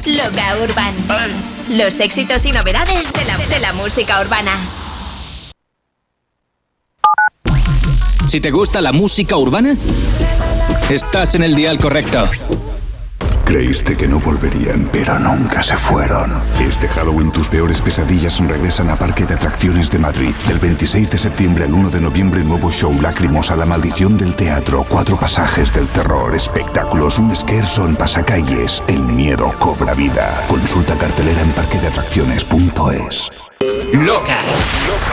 Loca Urban. Los éxitos y novedades de la música urbana. Si te gusta la música urbana, estás en el dial correcto. Creíste que no volverían, pero nunca se fueron. Este Halloween tus peores pesadillas regresan a Parque de Atracciones de Madrid. Del 26 de septiembre al 1 de noviembre, nuevo show Lacrimosa, La Maldición del Teatro, 4 pasajes del terror, espectáculos, un Skerson, pasacalles. El miedo cobra vida. Consulta cartelera en parquedeatracciones.es. Loca.